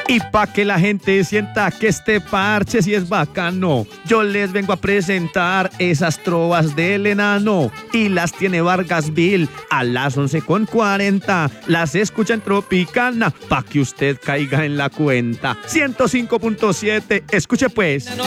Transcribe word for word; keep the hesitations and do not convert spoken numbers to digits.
Y pa' que la gente sienta que este parche sí es bacano, yo les vengo a presentar esas trovas del enano. Y las tiene Vargasville a las once con cuarenta. Las escucha en Tropicana pa' que usted caiga en la cuenta. ciento cinco punto siete, escuche pues. No